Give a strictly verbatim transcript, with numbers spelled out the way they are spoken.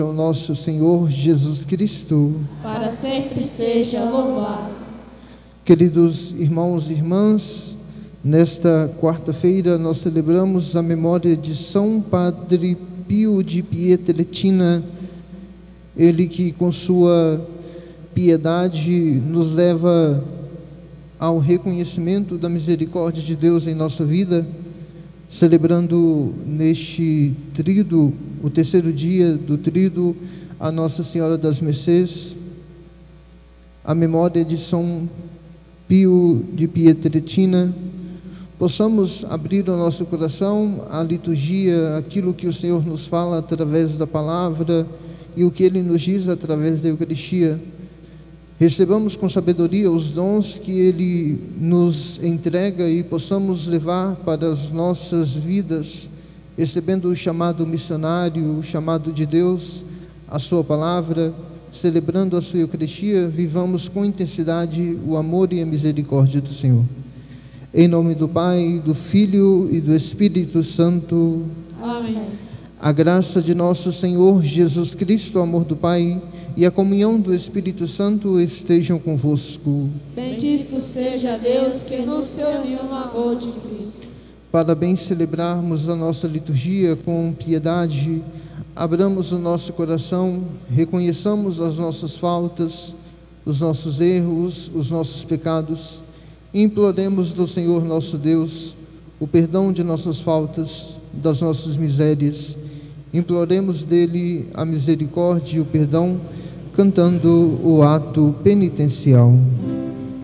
O nosso Senhor Jesus Cristo, para sempre seja louvado. Queridos irmãos e irmãs, nesta quarta-feira nós celebramos a memória de São Padre Pio de Pietrelcina, ele que com sua piedade nos leva ao reconhecimento da misericórdia de Deus em nossa vida, celebrando neste tríduo, o terceiro dia do tríduo, a Nossa Senhora das Mercês, a memória de São Pio de Pietrelcina. Possamos abrir o nosso coração à liturgia, aquilo que o Senhor nos fala através da palavra e o que Ele nos diz através da Eucaristia. Recebamos com sabedoria os dons que Ele nos entrega e possamos levar para as nossas vidas, recebendo o chamado missionário, o chamado de Deus, a sua palavra, celebrando a sua Eucaristia, vivamos com intensidade o amor e a misericórdia do Senhor. Em nome do Pai, do Filho e do Espírito Santo. Amém. A graça de nosso Senhor Jesus Cristo, o amor do Pai e a comunhão do Espírito Santo estejam convosco. Bendito seja Deus que nos uniu no amor de Cristo. Para bem celebrarmos a nossa liturgia com piedade, abramos o nosso coração, reconheçamos as nossas faltas, os nossos erros, os nossos pecados, e imploremos do Senhor nosso Deus o perdão de nossas faltas, das nossas misérias. Imploremos dele a misericórdia e o perdão, cantando o ato penitencial.